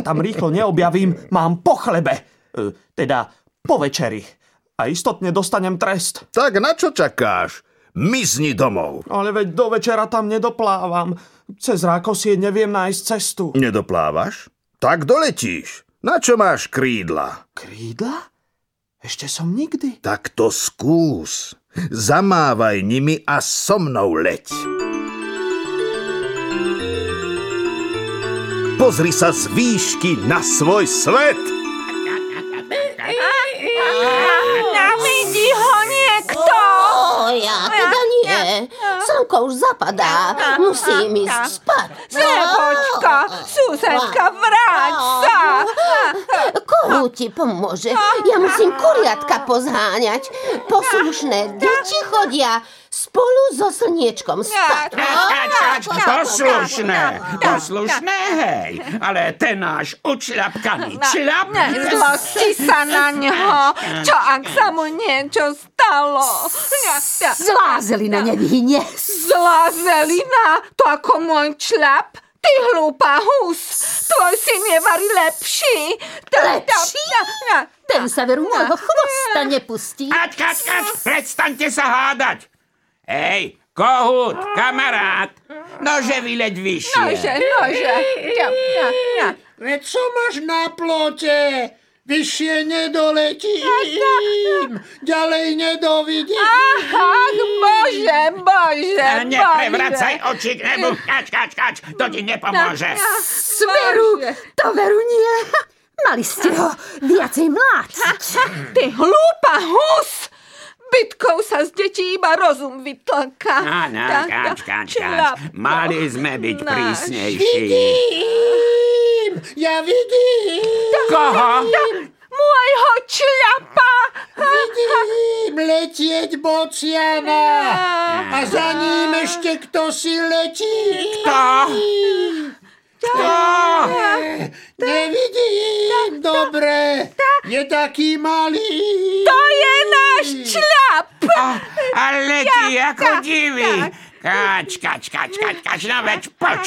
tam rýchlo neobjavím, mám po chlebe. Teda po večeri. A istotne dostanem trest. Tak na čo čakáš? Mizni domov. Ale veď do večera tam nedoplávam. Cez Rákosie neviem nájsť cestu. Nedoplávaš? Tak doletíš. Na čo máš krídla? Krídla? Ešte som nikdy. Tak to skús. Zamávaj nimi a so mnou leď. Pozri sa z výšky na svoj svet. Navidí ho niekto. Ja teda nie. Slnko už zapadá. Musím ísť spať. Slepočka, susedka, vráť sa. Komu ti pomôže? Ja musím kuriatka pozháňať. Poslušné deti chodia spolu so slniečkom spať. Poslušné, hej. Ale ten náš učľapkaný čľap. Zlosti sa na ňo. Čo ak sa mu niečo stalo? Zlá zelina nevyhynie. Zlá zelina? To ako môj čľap? Ty hlúpa hus. Tvoj syn je vari lepší. Lepší? Ten sa veru môjho chvosta nepustí. Kač, prestaňte sa hádať. Hej, kohút, kamarát, nože vyleď vyššie. Nože. Veď čo máš na plote? Vyššie nedoletím. Ďalej nedovidím. Bože. Neprevracaj oči k nebu. Kač, to ti nepomôže. To veru nie. Mali ste ho viacej mlátiť. Ty hlúpa hus. Bytkou sa z detí iba rozum vytlká. Kač. Mali sme byť prísnejší. Ja vidím. Koho? Môjho čľapa. Vidím letieť bociana. A za ním ešte kto si letí. Kto? Nevidím. Dobre. Je taký malý. To je náš čľap. A letí ako divý. Kač, no veď